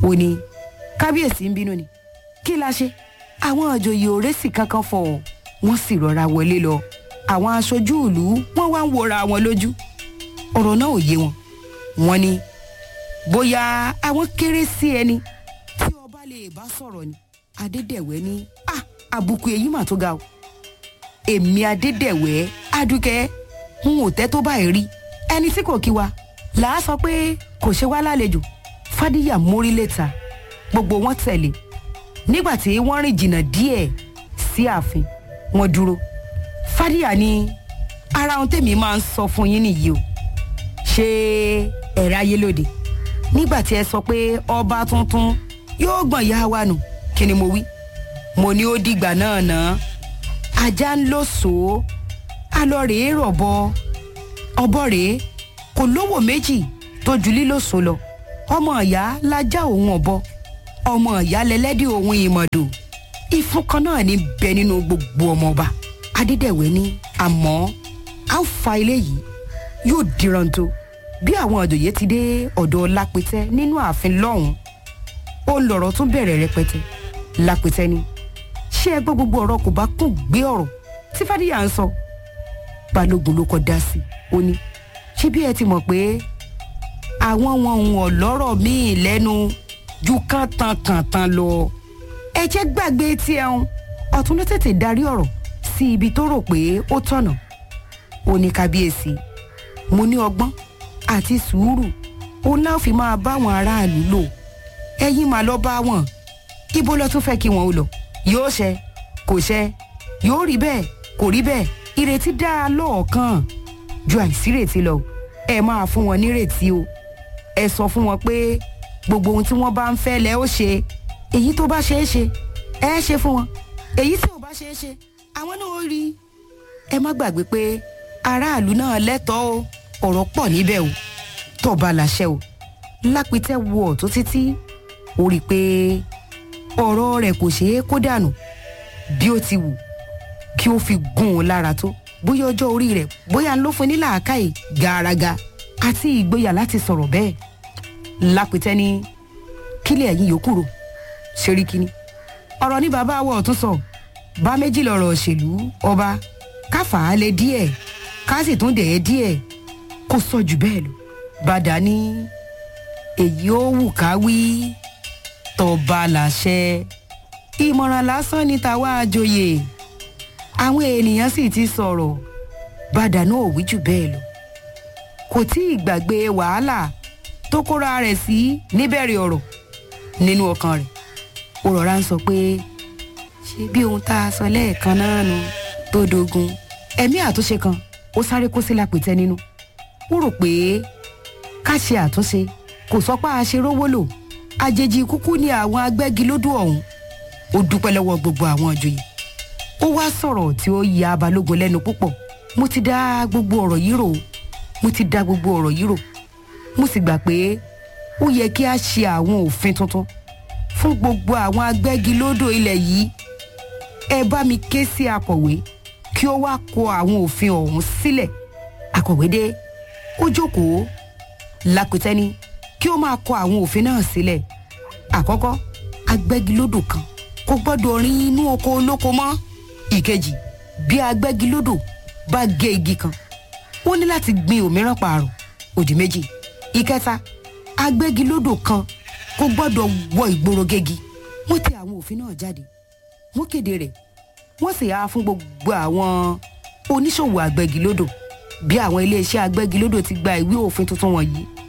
ó ní kábíyèsí ń bínú ni kí la ṣe àwọn àjòyè òrésì kankan fọ̀ wọ́n sì rọra wọlé lọ àwọn aṣojú ìlú wọ́n wá ń wòra wọn lójú ọ̀rọ̀ náà ò yé wọn wọ́n ní bóyá àwọn kéré sí ẹni tí ọba lè bá sọ̀rọ̀ ni adédèwé ní àbùkù èyí mà tó ga o èmi adédèwé adúkẹ́ n ò tẹ́ tó báyìí rí ẹni tí kò kí wa làá sọ pé kò ṣe wá lálejò fàdíyà mórí létà gbogbo wọn tẹ̀lé nígbà tí wọ́n rìn jìnnà díẹ̀ sí ààfin wọn dúró fàdíyà ní ara ohun tèmi máa ń sọ fún yín nìyí o ṣé ẹ̀rọ ayé lóde nígbà tí ẹ sọ pé ọba tuntun yóò gbọ̀n ìyá wa nù kí ni mo wí mo ní ó dìgbà náà ná ajá ń lò sóó alọ rèé rọ̀bọ ọbọ rèé kò lówó méjì tó ju lílòsó lọ ọmọ ìyá lajá òun ọ̀bọ ọmọ ìyá lẹlẹ́dẹ̀ òun ìmọ̀dò ìfún kan náà ní bẹ nínú gbogbo ọmọ ọba adédèwé ní àmọ́ a ó fa ilé yìí yóò diranto bí àwọn àjòyè ti dé ọ̀dọ̀ lápẹtẹ nínú ààfin lọ́hùn ó lọ̀rọ̀ tún bẹ̀rẹ̀ rẹpẹtẹ lápẹtẹ ni ṣé ẹ gbọ́ gbogbo ọ̀rọ̀ kò bá kún gbé ọ̀rọ̀ tí fàdíyà ń sọ balógun ló kọ dá sí ó ní ṣé bí ẹ ti mọ̀ pé àwọn wọn ń ọ̀lọ́rọ̀ míì lẹ́nu ju kàntankàntan lọ ẹ jẹ́ gbàgbé tí ẹun ọ̀tún ló tètè darí ọ̀rọ̀ sí ibi tó rò pé ó tọ̀nà ó ní kábíyèsí mo ní ọgbọ́n àti sùúrù òun náà fi máa bá àwọn aráàlú lò ẹ̀yin máa lọ bá wọn ibo lọ tún fẹ́ kí wọn ó lọ yóò ṣẹ kò ṣẹ yóò rí bẹ́ẹ̀ kò rí bẹ́ẹ̀ ìrètí dá a lọ́ọ̀kan ju àìsírètí lọ ẹ máa fún wọn nírètí o ẹ sọ fún wọn pé gbogbo ohun tí wọ́n bá ń fẹ́ lẹ́ ó ṣe èyí tó bá ṣe é ṣe ẹ ṣe fún wọn èyí tí ò bá ṣe é ṣe àwọn náà ó rí ẹ má gbàgbé pé aráàlú náà lẹ́tọ̀ọ́ ọ̀rọ̀ pọ̀ níbẹ̀ o tọ́ba làṣẹ o lápẹtẹ wo ọ̀tún títí ó rí i pé ọ̀rọ̀ rẹ̀ kò ṣeé kó dànù bí ó ti wù kí ó fi gún un lára tó bóyá ọjọ́ orí rẹ̀ bóyá ló fún ní làákàyè gàràgà àti ìgboyà láti sọ̀rọ̀ bẹ́ẹ̀ lápẹtẹ ní kílẹ̀ ẹ̀yìn yòókù rò ṣeríkì ni ọ̀rọ̀ ní bàbá wa ọ̀tún sọ bá méjì lọ̀rọ̀ òṣèlú ọba káfà á lé díẹ̀ ká sì tún dẹ̀ ẹ́ díẹ̀ kó sọ jù bẹ́ẹ̀ lọ bàdà ní èyí ó wù ká wí tọba làṣẹ ìmọ̀ràn lásán ní tàwa àjòyè àwọn ènìyàn sì ti sọ̀rọ̀ bàdà náà ò wí jù bẹ́ẹ̀ lọ kò tí ì gbàgbé wàhálà tó kóra rẹ̀ sí níbẹ̀rẹ̀ ọ̀rọ̀ nínú ọkàn rẹ̀ ó rọra ń sọ pé ṣé bí ohun tá a sọ lẹ́ẹ̀kan náà nu tó dogun ẹ̀mí àtúnṣe kan ó sáré kó sí lápẹtẹ nínú ó rò pé ká ṣe àtúnṣe kò sọ pé a ṣe rówó lò àjèjì kúkú ni àwọn agbẹ́gilódò ọ̀hún ó dúpẹ́ lọ́wọ́ gbogbo àwọn ìjòyè ó wá sọ̀rọ̀ tí ó ya balógun lẹ́nu púpọ̀ mo ti dá gbogbo ọ̀rọ̀ yìí rò mo ti dá gbogbo ọ̀rọ̀ yìí rò mo sì gbà pé ó yẹ kí a ṣe àwọn òfin tuntun fún gbogbo àwọn agbẹ́gilódò ilẹ̀ yìí ẹ bá mi ké sí akọ̀wé kí ó wá kọ àwọn òfin ọ̀hún sílẹ̀ akọ̀wé dé ó jókòó lápẹtẹ ní kí ó máa kọ àwọn òfin náà sílẹ̀ àkọ́kọ́ agbẹ́gilódò kan kò gbọ́dọ̀ rin inú oko olóko mọ́ ìkejì bí agbẹ́gilódò bá gé igi kan ó ní láti gbin òmíràn pààrọ̀ òdì méjì ìkẹta agbẹ́gilódò kan kò gbọ́dọ̀ wọ ìgboro gégi wọ́n tẹ àwọn òfin náà jáde wọ́n kéde rẹ̀ wọ́n sì á fún gbogbo àwọn oníṣòwò agbẹ́gilódò bí àwọn iléeṣẹ́ agbẹ́gilódò ti gba ìwé òfin tuntun wọ̀nyí